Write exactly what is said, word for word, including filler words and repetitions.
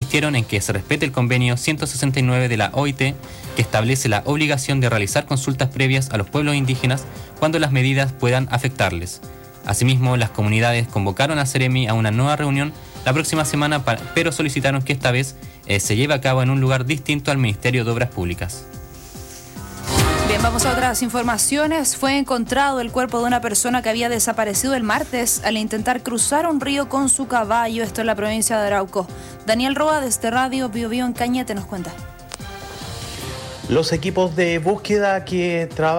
insistieron en que se respete el convenio ciento sesenta y nueve de la O I T, que establece la obligación de realizar consultas previas a los pueblos indígenas cuando las medidas puedan afectarles. Asimismo, las comunidades convocaron a Seremi a una nueva reunión la próxima semana, pero solicitaron que esta vez eh, se lleve a cabo en un lugar distinto al Ministerio de Obras Públicas. Bien, vamos a otras informaciones. Fue encontrado el cuerpo de una persona que había desaparecido el martes al intentar cruzar un río con su caballo, esto en la provincia de Arauco. Daniel Roa, desde Radio Bio Bio en Cañete, nos cuenta. Los equipos de búsqueda que trabajan